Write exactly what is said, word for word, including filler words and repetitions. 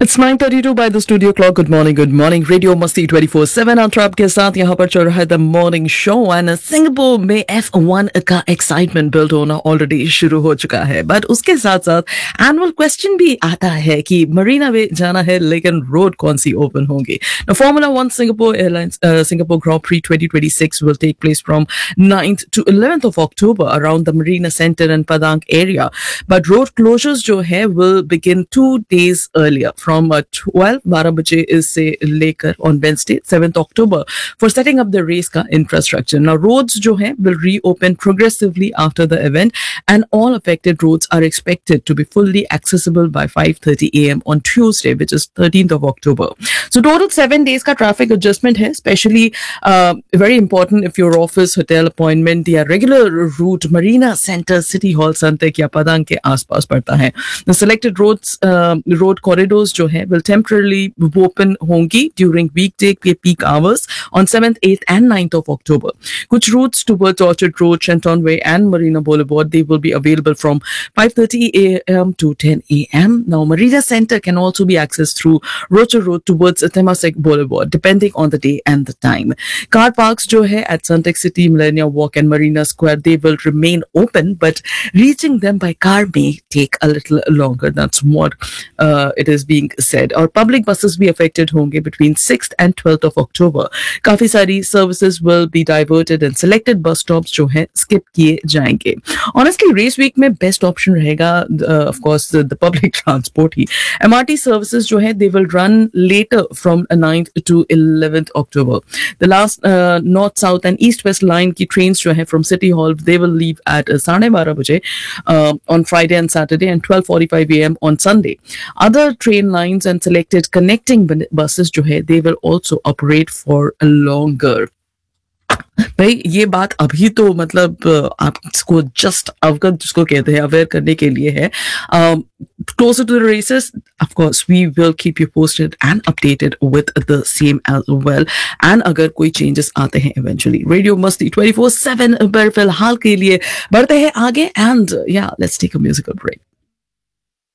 It's nine thirty-two by the studio clock. Good morning, good morning. Radio Masti twenty-four seven Ultra आपके साथ यहाँ पर चल रहा है the morning show and Singapore में एफ वन का एक्साइटमेंट बिल्ड होना ऑलरेडी शुरू हो चुका है. बट उसके साथ साथ एनुअल क्वेश्चन भी आता है कि मरीना में जाना है लेकिन रोड कौन सी ओपन होंगी. Now, Formula One Singapore Airlines uh, Singapore Grand Prix twenty twenty-six will take place from ninth to eleventh of October around the Marina Center and Padang area. But road closures जो है will begin two days earlier from uh, twelve बारह बजे इससे लेकर on Wednesday seventh October for setting up the race का infrastructure. Now roads जो है will reopen progressively after the event and all affected roads are expected to be fully accessible by five thirty a m on Tuesday, which is thirteenth of October. So total seven days का traffic adjustment है, especially uh, very important if your office, hotel appointment या regular route Marina Center, City Hall, Suntek या Padang के आसपास पड़ता है. The selected roads, uh, road corridors जो है will temporarily open होंगी during weekday के peak hours on seventh, eighth and ninth of October. कुछ routes towards Orchard Road, Shenton Way and Marina Boulevard, they will be available from five thirty a m to ten a m Now Marina Center can also be accessed through Rocher Road towards Temasek Boulevard depending on the day and the time. Car parks जो है at Sunteck City, Millennia Walk and Marina Square, they will remain open but reaching them by car may take a little longer. That's what uh, it is being said. Or public buses be affected होंगे between sixth and twelfth of October. काफी सारी services will be diverted and selected bus stops जो है skip किए जाएंगे. Honestly, race week में best option रहेगा uh, of course the, the public transport he. M R T services जो है they will run later from ninth to eleventh October. The last uh, north, south and east west line की trains जो है from City Hall they will leave at uh, साढ़े बारह बजे uh, on Friday and Saturday and twelve forty-five a m on Sunday. Other train lines and selected connecting buses जो है they will also operate for longer. भाई ये बात अभी तो मतलब आप इसको जस्ट अवगत जिसको कहते हैं अवेयर करने के लिए है. Closer to the races, of course, we will keep you posted and updated with the same as well. And अगर कोई changes आते हैं eventually, Radio Masti twenty-four seven पर फिलहाल के लिए बढ़ते हैं आगे and yeah, let's take a musical break.